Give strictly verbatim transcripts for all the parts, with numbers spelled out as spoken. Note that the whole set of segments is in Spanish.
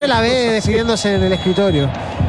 la ve despidiéndose en el escritorio.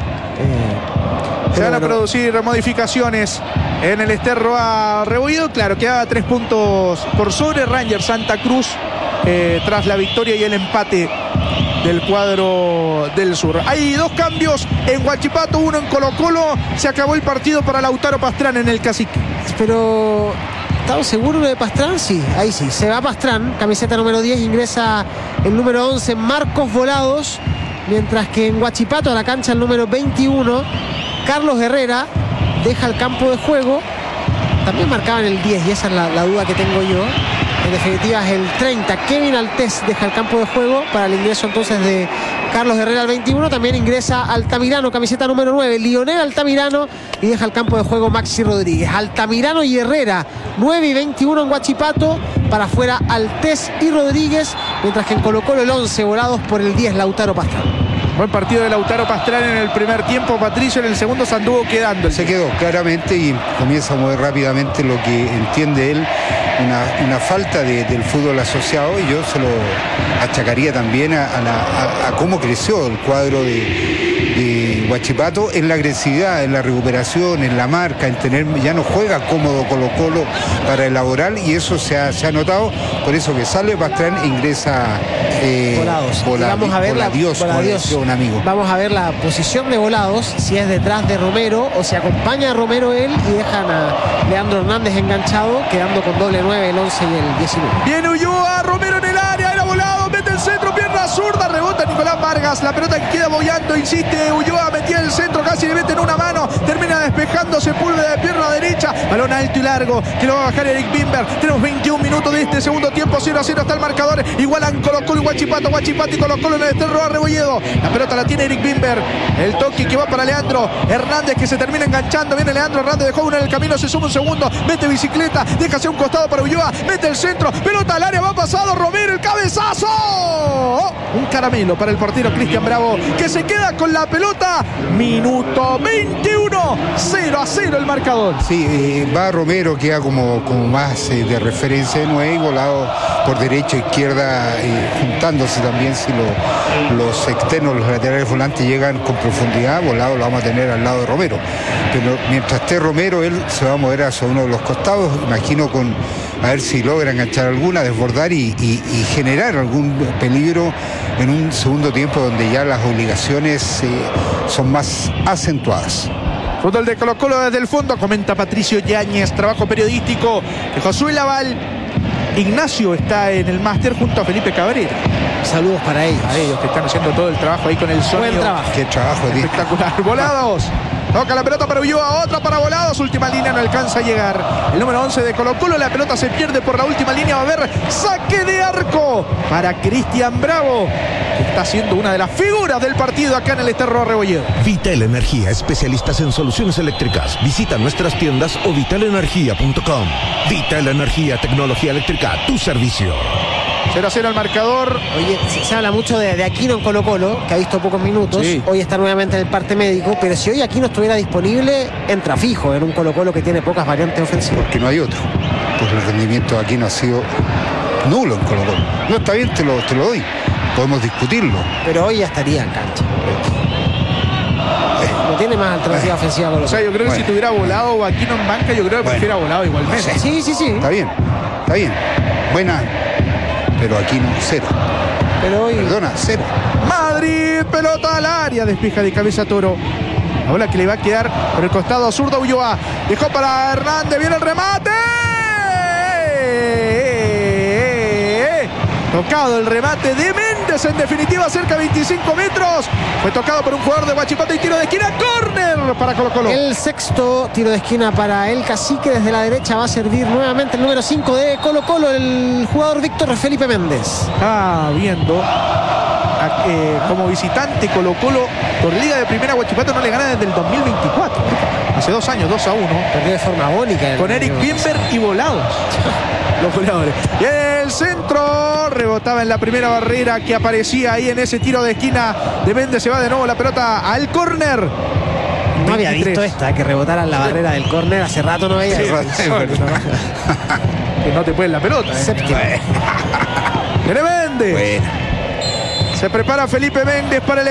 Eh, Se van bueno. a producir modificaciones en el Esterro a Rebolledo. Claro, quedaba tres puntos por sobre Rangers Santa Cruz eh, tras la victoria y el empate del cuadro del sur. Hay dos cambios en Huachipato, uno en Colo Colo. Se acabó el partido para Lautaro Pastrán en el Cacique. Pero ¿estamos seguros de Pastrán? Sí, ahí sí. Se va Pastrán, camiseta número diez, ingresa el número once, Marcos Volados. Mientras que en Huachipato, a la cancha el número veintiuno, Carlos Herrera deja el campo de juego. También marcaban el diez y esa es la, la duda que tengo yo. En definitiva es el treinta. Kevin Altés deja el campo de juego para el ingreso entonces de Carlos Herrera al veintiuno. También ingresa Altamirano, camiseta número nueve, Lionel Altamirano, y deja el campo de juego Maxi Rodríguez. Altamirano y Herrera, nueve y veintiuno en Huachipato. Para afuera Altés y Rodríguez. Mientras que en Colo Colo el once, Volados por el diez, Lautaro Pastrán. Buen partido de Lautaro Pastrán en el primer tiempo, Patricio. En el segundo se anduvo quedando. Se quedó claramente y comienza a mover rápidamente lo que entiende él, una, una falta de, del fútbol asociado, y yo se lo achacaría también a, a, la, a, a cómo creció el cuadro de, de Huachipato en la agresividad, en la recuperación, en la marca, en tener, ya no juega cómodo Colo Colo para elaborar, y eso se ha, se ha notado. Por eso que sale Pastrán e ingresa eh, Volados. Vola, Vamos a ver la, Voladios, como Voladios. decía un amigo. Vamos a ver la posición de Volados, si es detrás de Romero o si acompaña a Romero él y dejan a Leandro Hernández enganchado, quedando con doble nueve, el once y el diecinueve. Viene Ulloa, Romero en el área, era Volado, mete el centro, pierna zurda, rebota Nicolás Vargas, la pelota que queda bollando, insiste Ulloa, metía el centro, casi le mete en una mano, termina despejando Sepúlveda de pierna derecha, balón alto y largo, que lo va a bajar Eric Bimber. Tenemos veintiún minutos de este segundo tiempo, cero a cero está el marcador, igualan Colo Colo y Huachipato, Huachipato y Colo Colo en el Esterro a Rebolledo. La pelota la tiene Eric Bimber, el toque que va para Leandro Hernández, que se termina enganchando, viene Leandro Hernández, dejó uno en el camino, se suma un segundo, mete bicicleta, deja hacia un costado para Ulloa, mete el centro, pelota al área, va pasado Romero, el cabezazo, oh, un caramelo para el portero Cristian Bravo, que se queda con la pelota. Minuto veintiuno, cero a cero el marcador. Sí, eh, va Romero, queda como, como más eh, de referencia de nueve, y Volado por derecha, izquierda, eh, juntándose también. Si lo, los externos, los laterales volantes llegan con profundidad, Volado lo vamos a tener al lado de Romero. Pero mientras esté Romero, él se va a mover hacia uno de los costados, imagino, con a ver si logra enganchar alguna, desbordar y, y, y generar algún peligro en un segundo tiempo donde ya las obligaciones eh, son más acentuadas. Fútbol de Colo Colo desde el fondo, comenta Patricio Yáñez, trabajo periodístico de Josué Laval. Ignacio está en el máster junto a Felipe Cabrera. Saludos para ellos. A ellos que están haciendo todo el trabajo ahí con el sonido. Buen trabajo. Qué trabajo, tío. Espectacular. Volados. Toca la pelota para Ulloa, otra para Volados, última línea, no alcanza a llegar. El número once de Colo Colo, la pelota se pierde por la última línea, va a haber saque de arco para Cristian Bravo, que está siendo una de las figuras del partido acá en el Esterro Rebolledo. Vital Energía, especialistas en soluciones eléctricas. Visita nuestras tiendas o vital energía punto com. Vital Energía, tecnología eléctrica, tu servicio. cero a cero el marcador. Oye, se, se habla mucho de, de Aquino en Colo Colo, que ha visto pocos minutos. Sí. Hoy está nuevamente en el parte médico, pero si hoy Aquino estuviera disponible, entra fijo en un Colo Colo que tiene pocas variantes ofensivas. Porque no hay otro. Porque el rendimiento aquí no ha sido nulo en Colo Colo. No está bien, te lo, te lo doy. Podemos discutirlo. Pero hoy ya estaría en cancha. No tiene más alternativa ofensiva Colo O sea, Colo. yo creo que Bueno. si tuviera Volado o Aquino en banca, yo creo que Bueno. prefiera Volado igualmente. Sí, sí, sí. Está bien, está bien. Buena, pero aquí no, cero. Pero hoy Perdona, cero. Madrid, pelota al área, despeja de cabeza Toro. La bola que le va a quedar por el costado zurdo Ulloa. Dejó para Hernández, viene el remate. Tocado el remate de Méndez, en definitiva cerca de veinticinco metros. Fue tocado por un jugador de Huachipato y tiro de esquina, córner para Colo Colo. el sexto tiro de esquina para el Cacique, desde la derecha va a servir nuevamente el número cinco de Colo Colo, el jugador Víctor Felipe Méndez. Está viendo a, eh, como visitante Colo Colo por Liga de Primera. Huachipato no le gana desde el dos mil veinticuatro. Hace dos años, dos a uno. Perdió de forma única. Con Eric Bimber y Volados. Los goleadores. Y el centro rebotaba en la primera barrera que aparecía ahí en ese tiro de esquina de Méndez. Se va de nuevo la pelota al córner. No había veintitrés. visto esta, que rebotara en la barrera del córner. Hace rato no veía. Sí, eso. sí, bueno, que no te pueden la pelota. ¿eh? Séptimo. Viene Méndez. Bueno. Se prepara Felipe Méndez para el